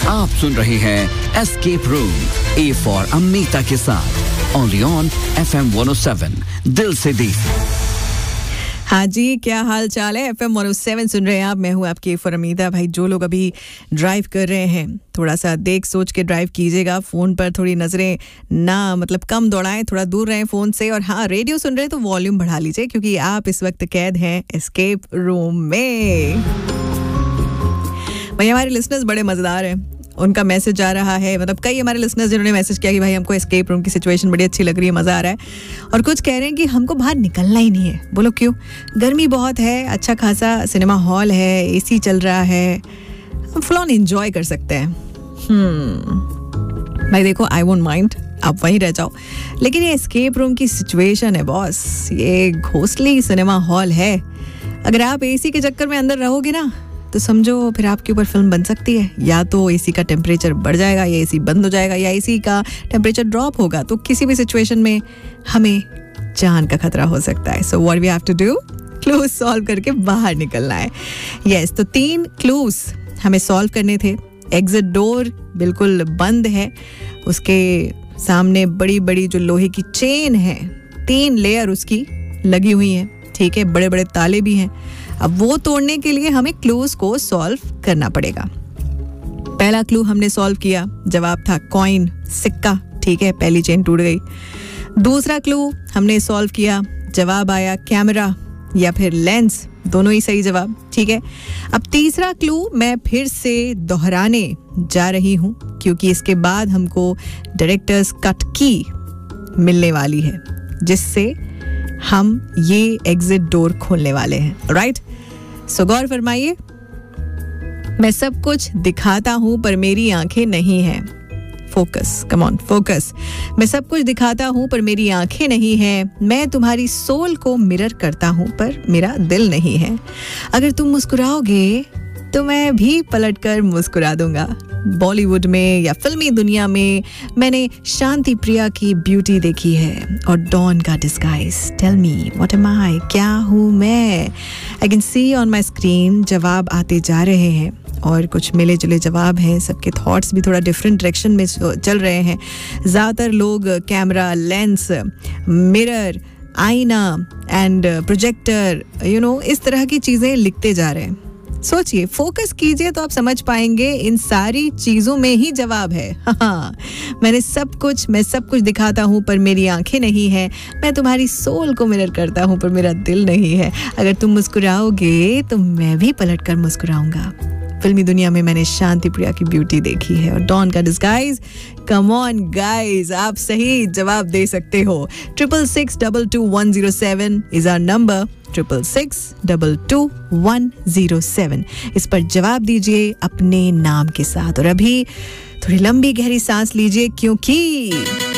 आप सुन रहे हैं escape room, A for Amita के साथ, ओनली ऑन FM 107, दिल से देसी। हाँ जी, क्या हाल चाल है? FM 107 सुन रहे हैं आप। मैं हूँ आपकी फॉर अमीता। भाई, जो लोग अभी ड्राइव कर रहे हैं, थोड़ा सा देख सोच के ड्राइव कीजिएगा। फ़ोन पर थोड़ी नज़रें कम दौड़ाएं, थोड़ा दूर रहें फ़ोन से। और हाँ, रेडियो सुन रहे हैं तो वॉल्यूम बढ़ा लीजिए, क्योंकि आप इस वक्त कैद हैं एस्केप रूम में। भाई, हमारे लिसनर्स बड़े मज़ेदार हैं। उनका मैसेज आ रहा है, कई हमारे लिसनर्स जिन्होंने मैसेज किया कि भाई हमको एस्केप रूम की सिचुएशन बड़ी अच्छी लग रही है, मज़ा आ रहा है। और कुछ कह रहे हैं कि हमको बाहर निकलना ही नहीं है। बोलो क्यों? गर्मी बहुत है, अच्छा खासा सिनेमा हॉल है, एसी चल रहा है, हम फुल ऑन एंजॉय कर सकते हैं। भाई देखो, आई वोंट माइंड, आप वहीं रह जाओ, लेकिन ये एस्केप रूम की सिचुएशन है बॉस, ये घोस्टली सिनेमा हॉल है। अगर आप एसी के चक्कर में अंदर रहोगे ना, तो समझो फिर आपके ऊपर फिल्म बन सकती है। या तो एसी का टेम्परेचर बढ़ जाएगा, या एसी बंद हो जाएगा, या एसी का टेम्परेचर ड्रॉप होगा। तो किसी भी सिचुएशन में हमें जान का खतरा हो सकता है। So what we have to do, clues solve करके बाहर निकलना है। यस, तो 3 क्लूज हमें सॉल्व करने थे। एग्जिट डोर बिल्कुल बंद है, उसके सामने बड़ी बड़ी जो लोहे की चेन है, 3 लेयर उसकी लगी हुई है, ठीक है, बड़े बड़े ताले भी हैं। अब वो तोड़ने के लिए हमें क्लूज को सॉल्व करना पड़ेगा। पहला क्लू हमने सॉल्व किया, जवाब था कॉइन, सिक्का, ठीक है, पहली चेन टूट गई। दूसरा क्लू हमने सॉल्व किया, जवाब आया कैमरा या फिर लेंस, दोनों ही सही जवाब, ठीक है। अब तीसरा क्लू मैं फिर से दोहराने जा रही हूं, क्योंकि इसके बाद हमको डायरेक्टर्स कट की मिलने वाली है, जिससे हम ये एग्जिट डोर खोलने वाले हैं। राइट, सो गौर फरमाइए। मैं सब कुछ दिखाता हूं पर मेरी आंखें नहीं हैं। Focus, come on, focus. मैं सब कुछ दिखाता हूं पर मेरी आंखें नहीं हैं। मैं तुम्हारी सोल को मिरर करता हूं पर मेरा दिल नहीं है। अगर तुम मुस्कुराओगे तो मैं भी पलटकर मुस्कुरा दूंगा। बॉलीवुड में या फिल्मी दुनिया में मैंने शांति प्रिया की ब्यूटी देखी है और डॉन का disguise. Tell me what am आई, क्या हूँ मैं? I can see on my screen जवाब आते जा रहे हैं, और कुछ मिले जुले जवाब हैं। सबके थॉट्स भी थोड़ा डिफरेंट डायरेक्शन में चल रहे हैं। ज़्यादातर लोग कैमरा, लेंस, मिरर, आईना एंड प्रोजेक्टर, इस तरह की चीज़ें लिखते जा रहे हैं। सोचिए, फोकस कीजिए तो आप समझ पाएंगे इन सारी चीजों में ही जवाब है। हाँ, मैं सब कुछ दिखाता हूँ पर मेरी आंखें नहीं है। मैं तुम्हारी सोल को मिरर करता हूँ पर मेरा दिल नहीं है। अगर तुम मुस्कुराओगे तो मैं भी पलट कर मुस्कुराऊंगा। फिल्मी दुनिया में मैंने शांति प्रिया की ब्यूटी देखी है और डॉन का डिस्गाइज। कम ऑन गाइज, आप सही जवाब दे सकते हो। 666-22107 इज आवर नंबर, 666-22107। इस पर जवाब दीजिए अपने नाम के साथ। और अभी थोड़ी लंबी गहरी सांस लीजिए, क्योंकि